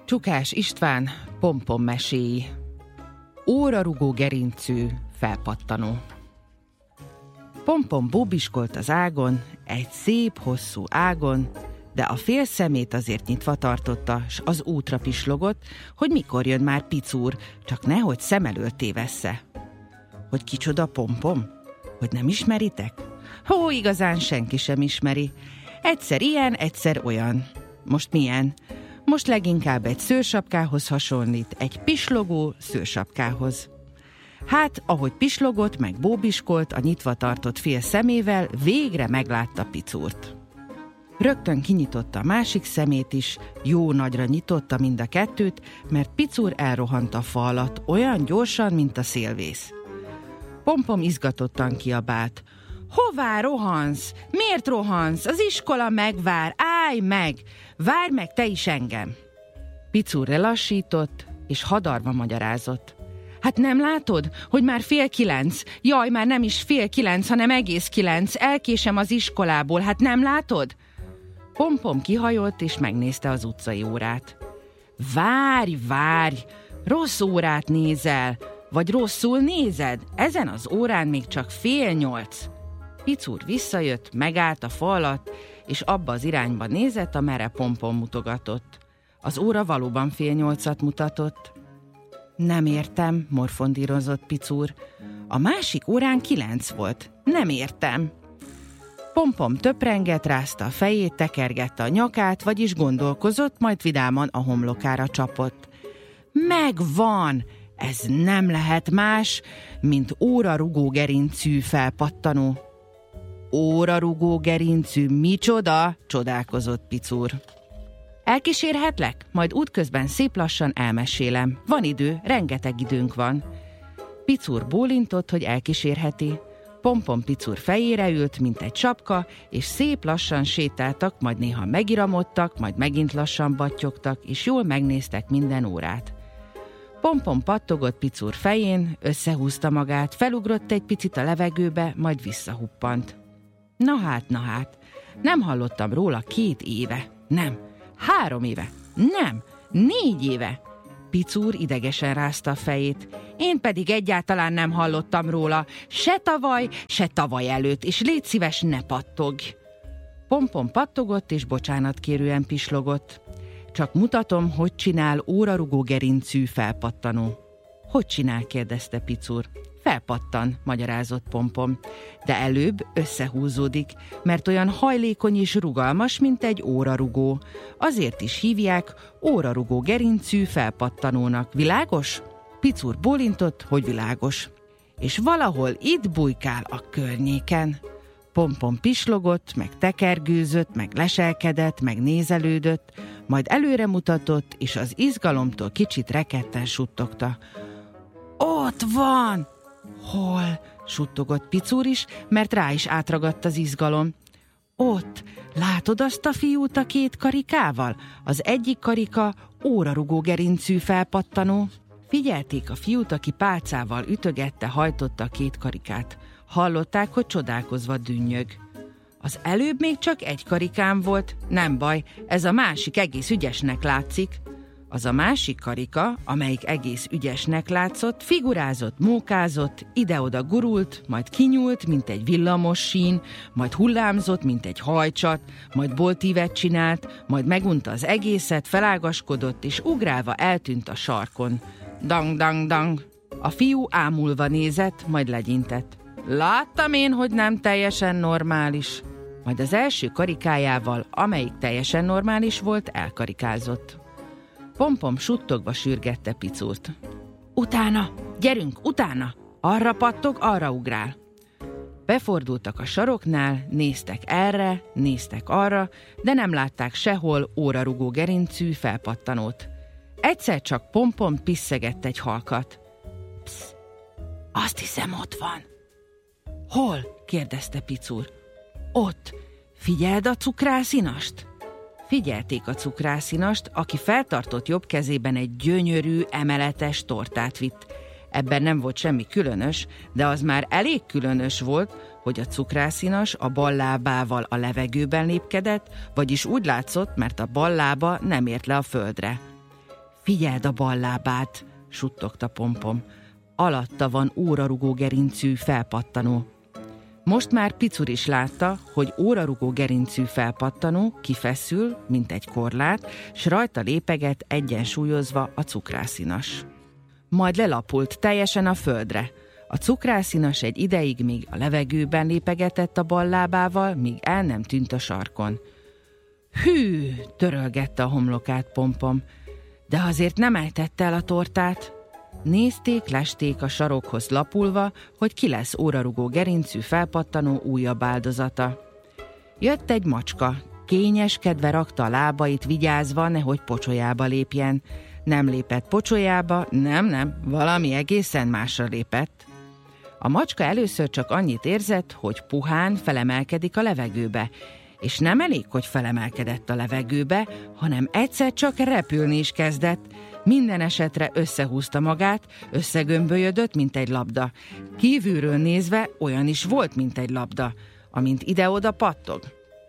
Csukás István Pompom meséi. Órarugó gerincű felpattanó. Pompom bóbiskolt az ágon, egy szép, hosszú ágon, de a fél szemét azért nyitva tartotta, s az útra pislogott, hogy mikor jön már Picúr, csak nehogy szem elől tévessze. Hogy kicsoda Pompom? Hogy nem ismeritek? Hó, igazán senki sem ismeri. Egyszer ilyen, egyszer olyan. Most milyen? Most leginkább egy szőrsapkához hasonlít, egy pislogó szőrsapkához. Hát, ahogy pislogott, meg bóbiskolt a nyitva tartott fél szemével, végre meglátta Picúrt. Rögtön kinyitotta a másik szemét is, jó nagyra nyitotta mind a kettőt, mert Picúr elrohant a fa alatt, olyan gyorsan, mint a szélvész. Pompom izgatottan kiabált. Hová rohansz? Miért rohansz? Az iskola megvár, állj meg! Várj meg te is engem! Picúr lelassított, és hadarva magyarázott. Hát nem látod, hogy már 8:30? Jaj, már nem is 8:30, hanem egész 9. Elkésem az iskolából, hát nem látod? Pompom kihajolt, és megnézte az utcai órát. Várj! Rossz órát nézel, vagy rosszul nézed? Ezen az órán még csak 7:30. Picúr visszajött, megállt a fa alatt, és abba az irányba nézett, amerre Pompom mutogatott. Az óra valóban 7:30 mutatott. Nem értem, morfondírozott Picúr. A másik órán 9 volt. Nem értem. Pompom töprengett, rázta a fejét, tekergette a nyakát, vagyis gondolkozott, majd vidáman a homlokára csapott. Megvan! Ez nem lehet más, mint órarugó gerincű felpattanó. Órarugó gerincű, micsoda? Csodálkozott Picúr. Elkísérhetlek? Majd útközben szép lassan elmesélem. Van idő, rengeteg időnk van. Picúr bólintott, hogy elkísérheti. Pompom Picúr fejére ült, mint egy sapka, és szép lassan sétáltak, majd néha megiramodtak, majd megint lassan battyogtak, és jól megnéztek minden órát. Pompom pattogott Picúr fején, összehúzta magát, felugrott egy picit a levegőbe, majd visszahuppant. Na hát, nem hallottam róla 2 éve, nem, 3 éve, nem, 4 éve. Picúr idegesen rázta a fejét. Én pedig egyáltalán nem hallottam róla, se tavaly előtt, és légy szíves, ne pattogj. Pompom pattogott, és bocsánatkérően pislogott. Csak mutatom, hogy csinál órarugó gerincű felpattanó. Hogy csinál? kérdezte Picúr. Felpattan, magyarázott Pompom, de előbb összehúzódik, mert olyan hajlékony és rugalmas, mint egy órarugó. Azért is hívják órarugó gerincű felpattanónak. Világos? Picúr bólintott, hogy világos. És valahol itt bujkál a környéken. Pompom pislogott, meg tekergőzött, meg leselkedett, meg nézelődött, majd előre mutatott, és az izgalomtól kicsit rekedten suttogta. Ott van! Hol? Suttogott Picúr is, mert rá is átragadt az izgalom. Ott! Látod azt a fiút a 2 karikával? Az egyik karika órarugó gerincű felpattanó. Figyelték a fiút, aki pálcával ütögette, hajtotta a 2 karikát. Hallották, hogy csodálkozva dünnyög. Az előbb még csak 1 karikám volt. Nem baj, ez a másik egész ügyesnek látszik. Az a másik karika, amelyik egész ügyesnek látszott, figurázott, mókázott, ide-oda gurult, majd kinyúlt, mint egy villamos sín, majd hullámzott, mint egy hajcsat, majd boltívet csinált, majd megunta az egészet, felágaskodott, és ugrálva eltűnt a sarkon. Dang, dang, dang. A fiú ámulva nézett, majd legyintett. Láttam én, hogy nem teljesen normális. Majd az első karikájával, amelyik teljesen normális volt, elkarikázott. Pompom suttogva sürgette Picúrt. Utána! Gyerünk, utána! Arra pattog, arra ugrál! Befordultak a saroknál, néztek erre, néztek arra, de nem látták sehol órarugó gerincű felpattanót. Egyszer csak Pompom pisszegett egy halkat. Psz! Azt hiszem, ott van. Hol? kérdezte Picúr. Ott! Figyeld a cukrászínast! Figyelték a cukrászínast, aki feltartott jobb kezében egy gyönyörű, emeletes tortát vitt. Ebben nem volt semmi különös, de az már elég különös volt, hogy a cukrászinas a bal lábával a levegőben lépkedett, vagyis úgy látszott, mert a bal lába nem ért le a földre. Figyeld a bal lábát, suttogta Pompom. Alatta van órarugó gerincű felpattanó. Most már Picur is látta, hogy órarugó gerincű felpattanó kifeszül, mint egy korlát, s rajta lépeget egyensúlyozva a cukrászinas. Majd lelapult teljesen a földre. A cukrászinas egy ideig még a levegőben lépegetett a bal lábával, míg el nem tűnt a sarkon. Hű, törölgette a homlokát Pompom, de azért nem ejtette el a tortát. Nézték, lesték a sarokhoz lapulva, hogy ki lesz órarugó gerincű felpattanó újabb áldozata. Jött egy macska, kényeskedve rakta a lábait, vigyázva, nehogy pocsolyába lépjen. Nem lépett pocsolyába, nem, valami egészen másra lépett. A macska először csak annyit érzett, hogy puhán felemelkedik a levegőbe, és nem elég, hogy felemelkedett a levegőbe, hanem egyszer csak repülni is kezdett. Minden esetre összehúzta magát, összegömbölyödött, mint egy labda. Kívülről nézve olyan is volt, mint egy labda, amint ide-oda pattog.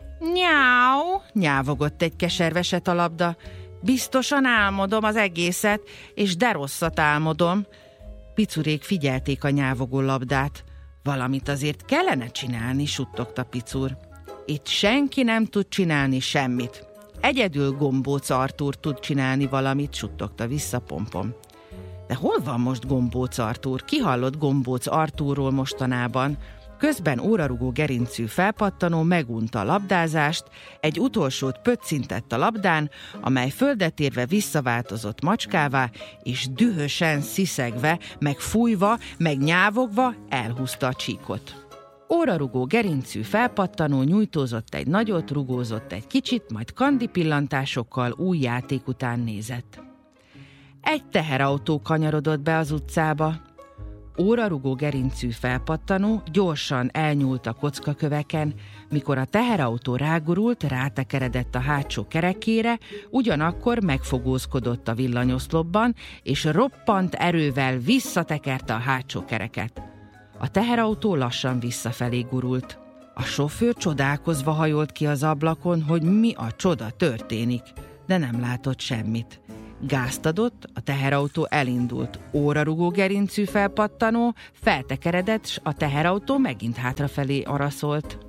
Nyáu, nyávogott egy keserveset a labda. Biztosan álmodom az egészet, és de rosszat álmodom. Picurék figyelték a nyávogó labdát. Valamit azért kellene csinálni, suttogta Picur. Itt senki nem tud csinálni semmit. Egyedül Gombóc Artúr tud csinálni valamit, suttogta vissza Pompom. De hol van most Gombóc Artúr? Ki hallott Gombóc Artúrról mostanában? Közben órarugó gerincű felpattanó megunta a labdázást, egy utolsót pöccintett a labdán, amely földet érve visszaváltozott macskává, és dühösen sziszegve, meg fújva, meg nyávogva elhúzta a csíkot. Órarugó gerincű felpattanó nyújtózott egy nagyot, rugózott egy kicsit, majd kandipillantásokkal új játék után nézett. Egy teherautó kanyarodott be az utcába. Órarugó gerincű felpattanó gyorsan elnyúlt a kockaköveken, mikor a teherautó rágurult, rátekeredett a hátsó kerekére, ugyanakkor megfogózkodott a villanyoszlopban, és roppant erővel visszatekerte a hátsó kereket. A teherautó lassan visszafelé gurult. A sofőr csodálkozva hajolt ki az ablakon, hogy mi a csoda történik, de nem látott semmit. Gázt adott, a teherautó elindult. Órarugó gerincű felpattanó feltekeredett, s a teherautó megint hátrafelé araszolt.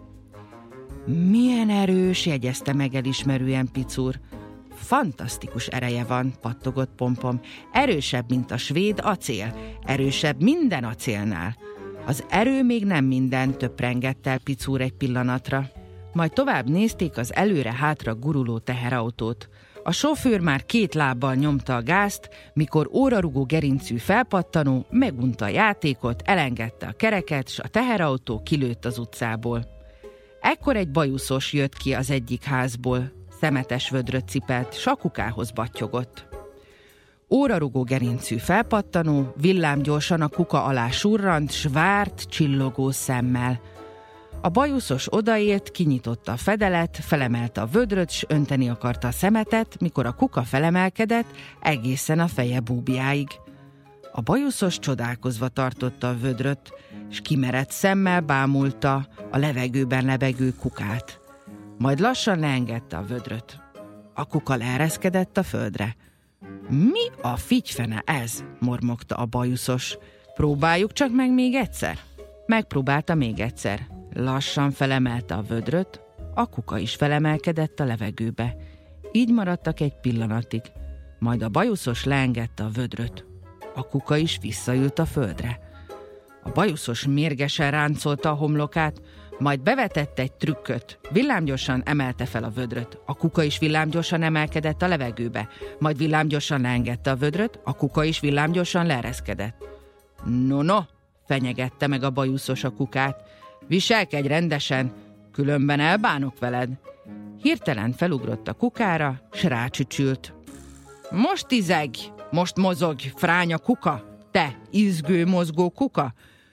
Milyen erős, jegyezte meg elismerően Picur. Fantasztikus ereje van, pattogott Pompom. Erősebb, mint a svéd acél. Erősebb minden acélnál. Az erő még nem minden, töprengett el Picur egy pillanatra. Majd tovább nézték az előre-hátra guruló teherautót. A sofőr már 2 lábbal nyomta a gázt, mikor órarugó gerincű felpattanó megunta a játékot, elengedte a kereket, s a teherautó kilőtt az utcából. Ekkor egy bajuszos jött ki az egyik házból, szemetes vödröt cipelt, s a kukához battyogott. Órarugó gerincű felpattanó villámgyorsan a kuka alá surrant, s várt csillogó szemmel. A bajuszos odaért, kinyitotta a fedelet, felemelte a vödröt, s önteni akarta a szemetet, mikor a kuka felemelkedett, egészen a feje búbjáig. A bajuszos csodálkozva tartotta a vödröt, s kimerett szemmel bámulta a levegőben lebegő kukát. Majd lassan leengedte a vödröt. A kuka leereszkedett a földre. Mi a figyfene ez? Mormogta a bajuszos. Próbáljuk csak meg még egyszer. Megpróbálta még egyszer. Lassan felemelte a vödröt, a kuka is felemelkedett a levegőbe. Így maradtak egy pillanatig, majd a bajuszos leengedte a vödröt. A kuka is visszaült a földre. A bajuszos mérgesen ráncolta a homlokát, majd bevetett egy trükköt. Villámgyorsan emelte fel a vödröt. A kuka is villámgyorsan emelkedett a levegőbe, majd villámgyorsan leengedte a vödröt, a kuka is villámgyorsan leereszkedett. No, fenyegette meg a bajuszos a kukát. Viselkedj rendesen, különben elbánok veled. Hirtelen felugrott a kukára, s rácsücsült. Most izeg, most mozog, fránya kuka, te izgő mozgó kuka.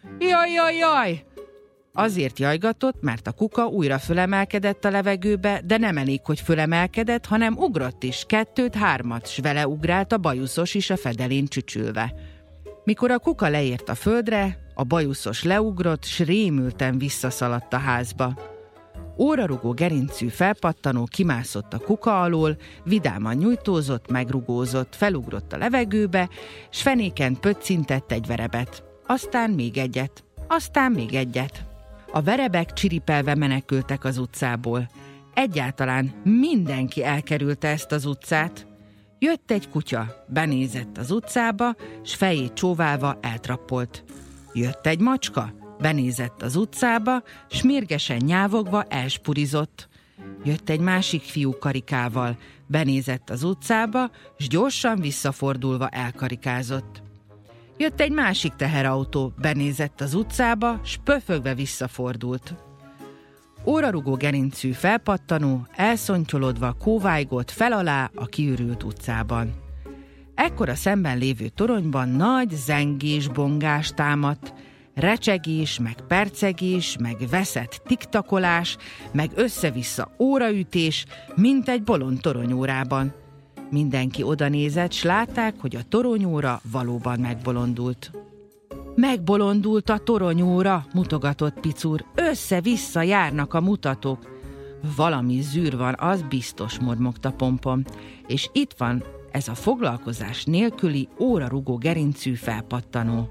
Jaj! Azért jajgatott, mert a kuka újra fölemelkedett a levegőbe, de nem elég, hogy fölemelkedett, hanem ugrott is, 2-3, s vele ugrált a bajuszos is a fedelén csücsülve. Mikor a kuka leért a földre, a bajuszos leugrott, s rémülten visszaszaladt a házba. Órarugó gerincű felpattanó kimászott a kuka alól, vidáman nyújtózott, megrugózott, felugrott a levegőbe, s fenéken pöccintett egy verebet. Aztán még egyet. Aztán még egyet. A verebek csiripelve menekültek az utcából. Egyáltalán mindenki elkerülte ezt az utcát. Jött egy kutya, benézett az utcába, s fejét csóválva eltrappolt. Jött egy macska, benézett az utcába, s mérgesen nyávogva elspurizott. Jött egy másik fiú karikával, benézett az utcába, s gyorsan visszafordulva elkarikázott. Jött egy másik teherautó, benézett az utcába, s pöfögve visszafordult. Órarugó gerincű felpattanó, elszontyolodva kóvájgott fel alá a kiürült utcában. Ekkor a szemben lévő toronyban nagy zengés-bongás támadt, recsegés, meg percegés, meg veszett tiktakolás, meg össze-vissza óraütés, mint egy bolond toronyórában. Mindenki odanézett, s látták, hogy a toronyóra valóban megbolondult. Megbolondult a toronyóra, mutogatott Picur, össze-vissza járnak a mutatók. Valami zűr van, az biztos, mormogta Pompom, és itt van ez a foglalkozás nélküli órarugó gerincű felpattanó.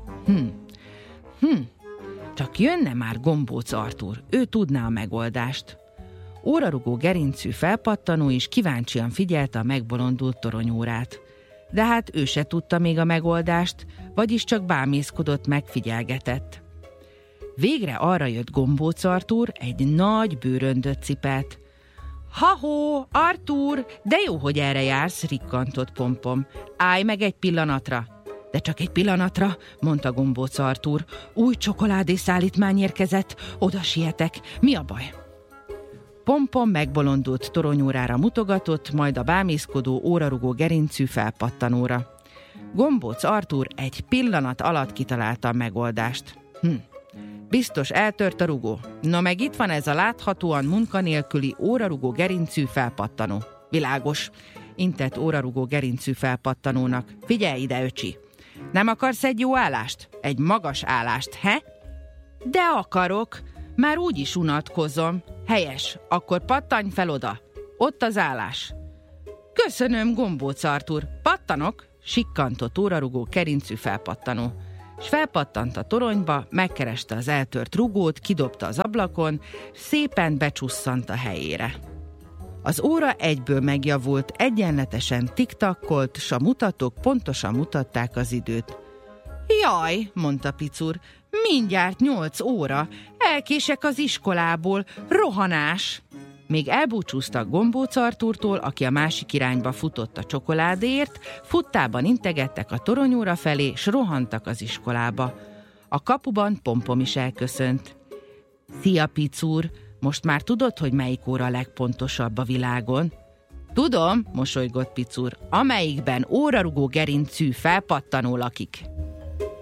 Csak jönne már Gombóc Artúr, ő tudná a megoldást. Órarugó gerincű felpattanó is kíváncsian figyelte a megbolondult toronyórát. De hát ő se tudta még a megoldást, vagyis csak bámészkodott, megfigyelgetett. Végre arra jött Gombóc Artúr, egy nagy bőröndöt cipelt. Ha-hó, Artúr, de jó, hogy erre jársz, rikkantott Pompom. Állj meg egy pillanatra. De csak egy pillanatra, mondta Gombóc Artúr. Új csokoládészállítmány érkezett, oda sietek. Mi a baj? Pompom megbolondult toronyórára mutogatott, majd a bámészkodó órarugó gerincű felpattanóra. Gombóc Artúr egy pillanat alatt kitalálta a megoldást. Biztos eltört a rugó. Na meg itt van ez a láthatóan munkanélküli órarugó gerincű felpattanó. Világos, intett órarugó gerincű felpattanónak. Figyelj ide, öcsi! Nem akarsz egy jó állást? Egy magas állást, he? De akarok! Már úgy is unatkozom. Helyes, akkor pattanj fel oda. Ott az állás. Köszönöm, Gombóc Artúr. Pattanok? Sikkantott órarugó gerincű felpattanó. S felpattant a toronyba, megkereste az eltört rugót, kidobta az ablakon, szépen becsusszant a helyére. Az óra egyből megjavult, egyenletesen tiktakkolt, s a mutatók pontosan mutatták az időt. Jaj, mondta Picur, mindjárt 8 óra, elkések az iskolából, rohanás! Még elbúcsúztak Gombóc Artúrtól, aki a másik irányba futott a csokoládéért, futtában integettek a toronyóra felé, s rohantak az iskolába. A kapuban Pompom is elköszönt. Szia, Picur, most már tudod, hogy melyik óra a legpontosabb a világon? Tudom, mosolygott Picur, amelyikben órarugó gerincű felpattanó lakik.